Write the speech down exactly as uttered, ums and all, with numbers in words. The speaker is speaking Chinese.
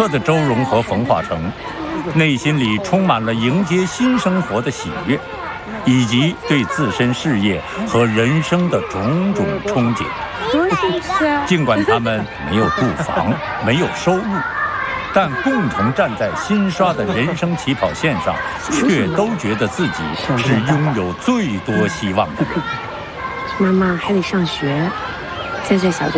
刻的周荣和冯化成，内心里充满了迎接新生活的喜悦，以及对自身事业和人生的种种憧憬。尽管他们没有住房，没有收入，但共同站在新刷的人生起跑线上，却都觉得自己是拥有最多希望的人。 妈妈还得上学，在这小镇